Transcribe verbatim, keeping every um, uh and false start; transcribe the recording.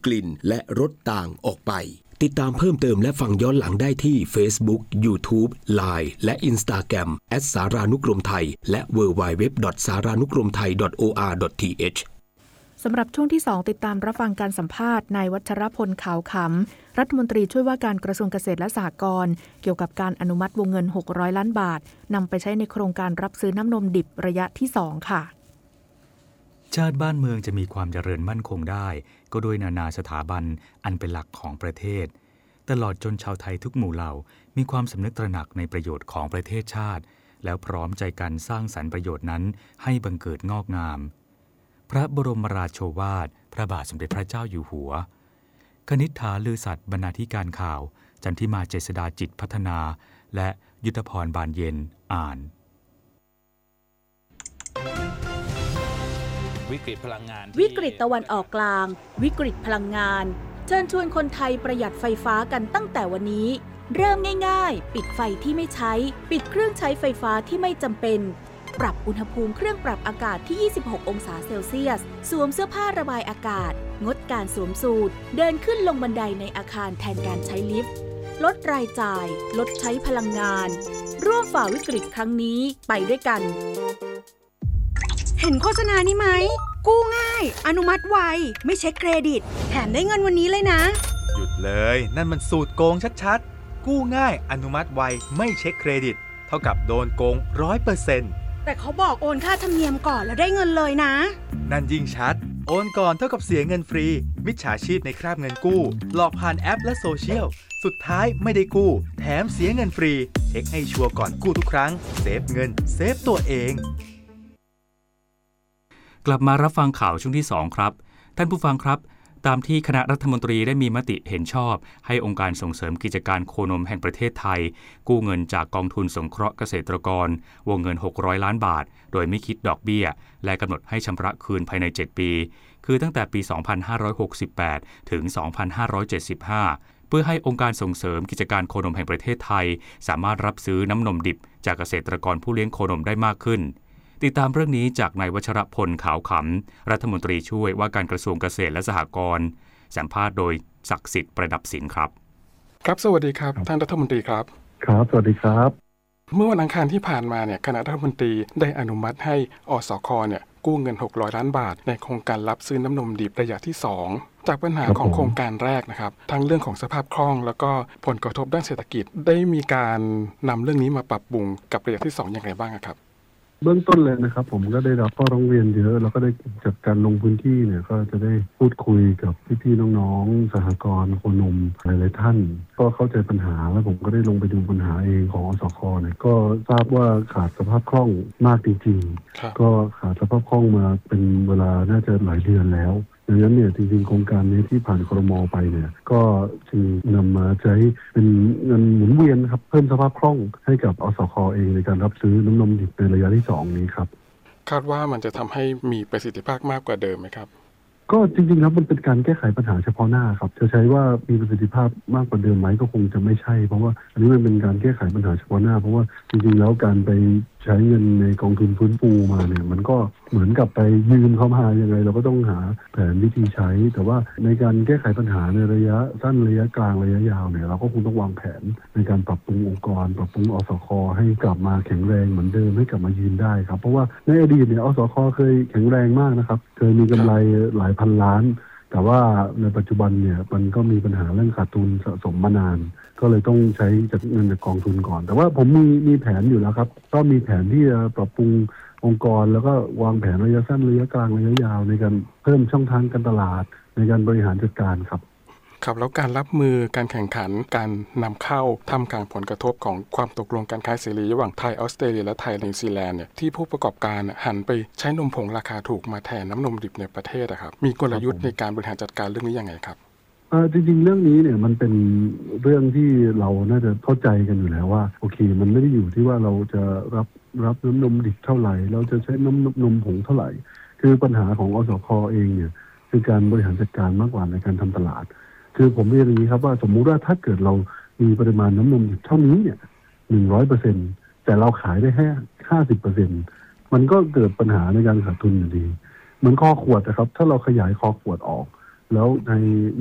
กลิ่นและรสต่างออกไปติดตามเพิ่มเติมและฟังย้อนหลังได้ที่ Facebook YouTube ไลน์ และ Instagram แอท สารานุกรมไทยและ ดับเบิลยู ดับเบิลยู ดับเบิลยู ดอท สารานุกรมไทย ดอท โอ อาร์ ดอท ที เอชสำหรับช่วงที่สองติดตามรับฟังการสัมภาษณ์นายวัชรพลขาวขำรัฐมนตรีช่วยว่าการกระทรวงเกษตรและสหกรณ์เกี่ยวกับการอนุมัติวงเงินหกร้อยล้านบาทนำไปใช้ในโครงการรับซื้อน้ำนมดิบระยะที่สองค่ะชาติบ้านเมืองจะมีความเจริญมั่นคงได้ก็โดยนานาสถาบันอันเป็นหลักของประเทศตลอดจนชาวไทยทุกหมู่เหล่ามีความสำนึกตระหนักในประโยชน์ของประเทศชาติแล้วพร้อมใจกันสร้างสรรค์ประโยชน์นั้นให้บังเกิดงอกงามพระบรมราโชวาทพระบาทสมเด็จพระเจ้าอยู่หัวคณิษฐาลือสัตย์บรรณาธิการข่าวจันทิมาเจษฎาจิตพัฒนาและยุทธพรบานเย็นอ่านวิกฤตพลังงานวิกฤตตะวันออกกลางวิกฤตพลังงานเชิญชวนคนไทยประหยัดไฟฟ้ากันตั้งแต่วันนี้เริ่มง่ายๆปิดไฟที่ไม่ใช้ปิดเครื่องใช้ไฟฟ้าที่ไม่จำเป็นปรับอุณหภูมิเครื่องปรับอากาศที่ยี่สิบหกองศาเซลเซียสสวมเสื้อผ้าระบายอากาศงดการสวมสูทเดินขึ้นลงบันไดในอาคารแทนการใช้ลิฟต์ลดรายจ่ายลดใช้พลังงานร่วมฝ่าวิกฤตครั้งนี้ไปด้วยกันเห็นโฆษณานี้ไหมกู้ง่ายอนุมัติไวไม่เช็คเครดิตแถมได้เงินวันนี้เลยนะหยุดเลยนั่นมันสูตรโกงชัดๆกู้ง่ายอนุมัติไวไม่เช็คเครดิตเท่ากับโดนโกง ร้อยเปอร์เซ็นต์แต่เขาบอกโอนค่าธรรมเนียมก่อนแล้วได้เงินเลยนะนั่นยิ่งชัดโอนก่อนเท่ากับเสียเงินฟรีมิจฉาชีพในคราบเงินกู้หลอกผ่านแอปและโซเชียลสุดท้ายไม่ได้กู้แถมเสียเงินฟรีเช็คให้ชัวร์ก่อนกู้ทุกครั้งเซฟเงินเซฟตัวเองกลับมารับฟังข่าวช่วงที่สองครับท่านผู้ฟังครับตามที่คณะรัฐมนตรีได้มีมติเห็นชอบให้องค์การส่งเสริมกิจการโคนมแห่งประเทศไทยกู้เงินจากกองทุนสงเคราะห์เกษตรกรวงเงินหกร้อยล้านบาทโดยไม่คิดดอกเบี้ยและกำหนดให้ชำระคืนภายในเจ็ดปีคือตั้งแต่ปีสองพันห้าร้อยหกสิบแปดถึงสองพันห้าร้อยเจ็ดสิบห้าเพื่อให้องค์การส่งเสริมกิจการโคนมแห่งประเทศไทยสามารถรับซื้อน้ำนมดิบจากเกษตรกรผู้เลี้ยงโคนมได้มากขึ้นติดตามเรื่องนี้จากนายวัชรพลขาวขำรัฐมนตรีช่วยว่าการกระทรวงเกษตรและสหกรณ์สัมภาษณ์โดยศักดิ์สิทธิ์ประดับสินครับครับสวัสดีครับท่านรัฐมนตรีครับครับสวัสดีครับเมื่อวันอังคารที่ผ่านมาเนี่ยคณะรัฐมนตรีได้อนุมัติให้อสคเนี่ยกู้เงินหกร้อยล้านบาทในโครงการรับซื้อน้ำนมดิบระยะที่สองจากปัญหาของโครงการแรกนะครับทั้งเรื่องของสภาพคล่องแล้วก็ผลกระทบด้านเศรษฐกิจได้มีการนำเรื่องนี้มาปรับปรุงกับระยะที่สองอย่างไรบ้างครับเบื้องต้นเลยนะครับผมก็ได้รับข้อร้องเรียนเยอะแล้วก็ได้จัดการลงพื้นที่เนี่ยก็จะได้พูดคุยกับพี่ๆน้องๆสหกรณ์โคนมหลายๆท่านก็เข้าใจปัญหาแล้วผมก็ได้ลงไปดูปัญหาเองของอสคเนี่ยก็ทราบว่าขาดสภาพคล่องมากจริงๆก็ขาดสภาพคล่องมาเป็นเวลาน่าจะหลายเดือนแล้วดังนั้นเนี่ยจริงๆโครงการนี้ที่ผ่านครม.ไปเนี่ยก็จึงนำมาใช้เป็นเงินหมุนเวียนครับเพิ่มสภาพคล่องให้กับอสค.เองในการรับซื้อน้ำนมดิบในระยะที่สองนี้ครับคาดว่ามันจะทำให้มีประสิทธิภาพมากกว่าเดิมไหมครับก็จริงๆแล้วมันเป็นการแก้ไขปัญหาเฉพาะหน้าครับจะใช้ว่ามีประสิทธิภาพมากกว่าเดิมไหมก็คงจะไม่ใช่เพราะว่าอันนี้มันเป็นการแก้ไขปัญหาเฉพาะหน้าเพราะว่าจริงๆแล้วการไปใช้เงินในกองทุนฟื้นฟูมาเนี่ยมันก็เหมือนกับไปยืมเข้ามายังไงเราก็ต้องหาแผนวิธีใช้แต่ว่าในการแก้ไขปัญหาในระยะสั้นระยะกลางระยะยาวเนี่ยเราก็คงต้องวางแผนในการปรับปรุงองค์กรปรับปรุงอสค.ให้กลับมาแข็งแรงเหมือนเดิมให้กลับมายืนได้ครับเพราะว่าในอดีตเนี่ยอสค.เคยแข็งแรงมากนะครับเคยมีกำไรหลายพันล้านแต่ว่าในปัจจุบันเนี่ยมันก็มีปัญหาเรื่องขาดทุนสะสมมานานก็เลยต้องใช้จากเงินจากกองทุนก่อนแต่ว่าผมมีมีแผนอยู่แล้วครับก็มีแผนที่จะปรับปรุงองค์กรแล้วก็วางแผนระยะสั้นระยะกลางระยะยาวในการเพิ่มช่องทางการตลาดในการบริหารจัดการครับครับแล้วการรับมือการแข่งขันการนำเข้าทำกลางผลกระทบของความตกลงการค้าเสรีระหว่างไทยออสเตรเลียและไทยนิวซีแลนด์เนี่ยที่ผู้ประกอบการหันไปใช้นมผงราคาถูกมาแทนน้ำนมดิบในประเทศนะครับมีกลยุทธ์ในการบริหารจัดการเรื่องนี้ยังไงครับเออจริงๆเรื่องนี้เนี่ยมันเป็นเรื่องที่เราน่าจะเข้าใจกันอยู่แล้วว่าโอเคมันไม่ได้อยู่ที่ว่าเราจะรับรับน้ำนมดิบเท่าไหร่เราจะใช้น้ำนมผงเท่าไหร่คือปัญหาของอสค.เองเนี่ยคือการบริหารจัดการมากกว่าในการทำตลาดคือผมเรียนอย่างนี้ครับว่าสมมุติว่าถ้าเกิดเรามีปริมาณน้ำนมดิบเท่านี้เนี่ยหนึ่งร้อยเปอร์เซ็นต์แต่เราขายได้แค่ห้าสิบเปอร์เซ็นต์มันก็เกิดปัญหาในการขาดทุนอยู่ดีเหมือนคอขวดนะครับถ้าเราขยายคอขวดออกแล้วใน